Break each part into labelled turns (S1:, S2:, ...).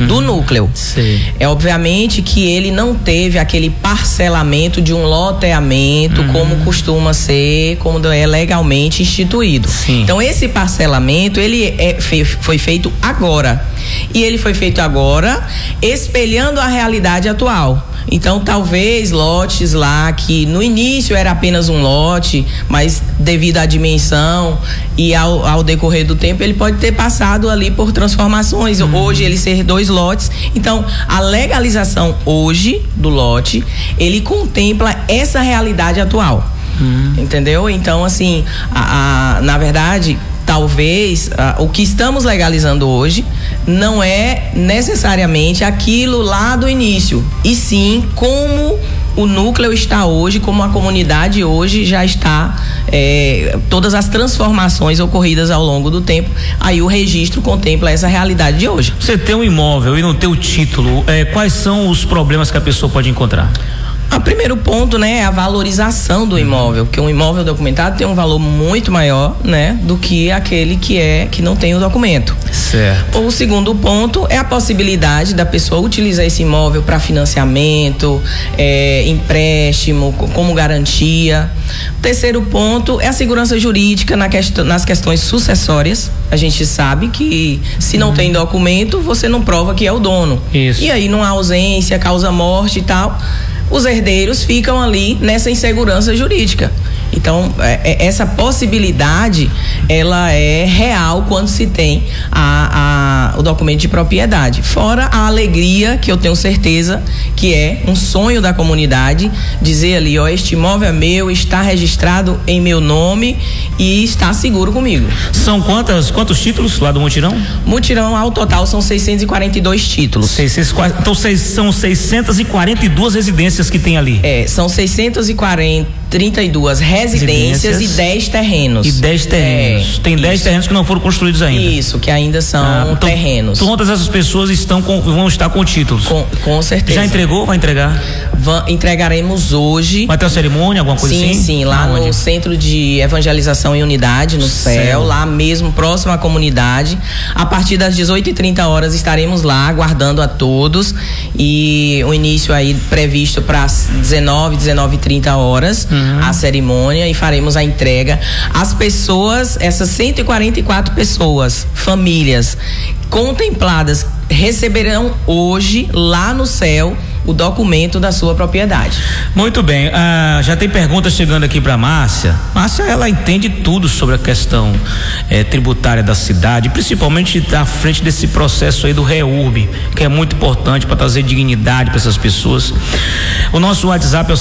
S1: do núcleo.
S2: Sim.
S1: É obviamente que ele não teve aquele parcelamento de um loteamento como costuma ser, como é legalmente instituído.
S2: Sim.
S1: Então esse parcelamento ele foi feito agora, e ele foi feito agora espelhando a realidade atual. Então talvez lotes lá que no início era apenas um lote, mas devido à dimensão e ao decorrer do tempo ele pode ter passado ali por transformações, hoje ele ser 2 lotes. Então a legalização hoje do lote, ele contempla essa realidade atual. Entendeu? Então assim, na verdade talvez o que estamos legalizando hoje não é necessariamente aquilo lá do início, e sim como o núcleo está hoje, como a comunidade hoje já está, todas as transformações ocorridas ao longo do tempo, aí o registro contempla essa realidade de hoje.
S2: Você tem um imóvel e não tem o título, quais são os problemas que a pessoa pode encontrar?
S1: O primeiro ponto, né, é a valorização do imóvel, porque um imóvel documentado tem um valor muito maior, né, do que aquele que não tem o documento.
S2: Certo.
S1: O segundo ponto é a possibilidade da pessoa utilizar esse imóvel para financiamento, empréstimo, como garantia. O terceiro ponto é a segurança jurídica nas questões sucessórias. A gente sabe que se não tem documento, você não prova que é o dono.
S2: Isso.
S1: E aí, numa ausência, causa morte e tal, os herdeiros ficam ali nessa insegurança jurídica. Então, essa possibilidade, ela é real quando se tem o documento de propriedade. Fora a alegria, que eu tenho certeza que é um sonho da comunidade, dizer ali, este imóvel é meu, está registrado em meu nome e está seguro comigo.
S2: São quantos títulos lá do mutirão?
S1: Mutirão, ao total, são 642 títulos.
S2: Então, são 642 residências que tem ali.
S1: São 632 residências e 10 terrenos.
S2: E 10 terrenos. Tem 10 terrenos que não foram construídos ainda.
S1: Isso, que ainda são terrenos.
S2: Todas essas pessoas vão estar com títulos.
S1: Com certeza.
S2: Já entregou? Vai entregar?
S1: Entregaremos hoje.
S2: Vai ter uma cerimônia, alguma coisa assim?
S1: Sim, lá no Centro de Evangelização e Unidade, no CEL, lá mesmo, próximo à comunidade. A partir das 18h30 estaremos lá, aguardando a todos. E o início aí previsto para 19h30 a cerimônia, e faremos a entrega. As pessoas, essas 144 pessoas, famílias contempladas, receberão hoje lá no CEL o documento da sua propriedade.
S2: Muito bem, já tem perguntas chegando aqui para Márcia. Márcia, ela entende tudo sobre a questão tributária da cidade, principalmente à frente desse processo aí do REURB, que é muito importante para trazer dignidade para essas pessoas. O nosso WhatsApp é o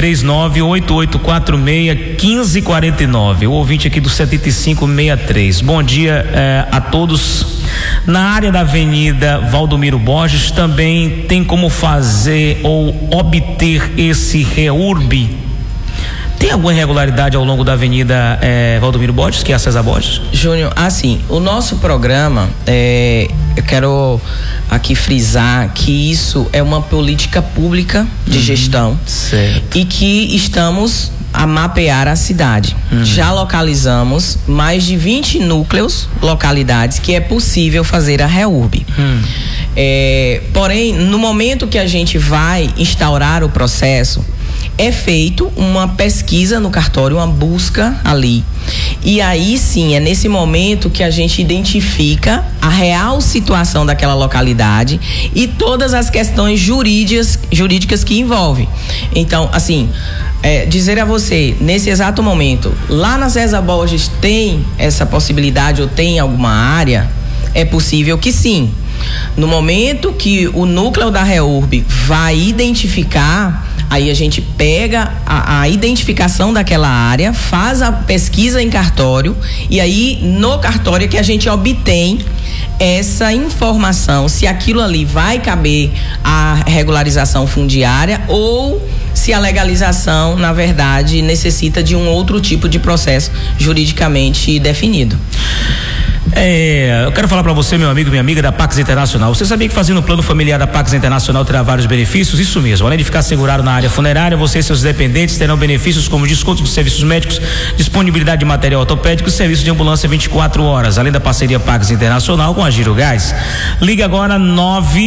S2: 739-8846-1549, o ouvinte aqui do 7563. Bom dia a todos. Na área da Avenida Valdomiro Borges também tem como fazer ou obter esse REURB? Tem alguma irregularidade ao longo da Avenida Valdomiro Borges, que é a César Borges?
S1: Júnior, assim, o nosso programa, eu quero aqui frisar que isso é uma política pública de gestão,
S2: certo,
S1: e que estamos a mapear a cidade. Já localizamos mais de 20 núcleos, localidades, que é possível fazer a REURB. Porém, no momento que a gente vai instaurar o processo, é feito uma pesquisa no cartório, uma busca ali. E aí sim, é nesse momento que a gente identifica a real situação daquela localidade e todas as questões jurídicas que envolve. Então, assim, dizer a você, nesse exato momento, lá na César Borges tem essa possibilidade ou tem alguma área? É possível que sim. No momento que o núcleo da REURB vai identificar, aí a gente pega a identificação daquela área, faz a pesquisa em cartório, e aí no cartório é que a gente obtém essa informação, se aquilo ali vai caber a regularização fundiária ou se a legalização, na verdade, necessita de um outro tipo de processo juridicamente definido.
S2: Eu quero falar para você, meu amigo, minha amiga da Pax Internacional. Você sabia que fazendo o plano familiar da Pax Internacional terá vários benefícios? Isso mesmo. Além de ficar segurado na área funerária, você e seus dependentes terão benefícios como desconto de serviços médicos, disponibilidade de material ortopédico e serviço de ambulância 24 horas. Além da parceria Pax Internacional com a Girogás. Liga agora 9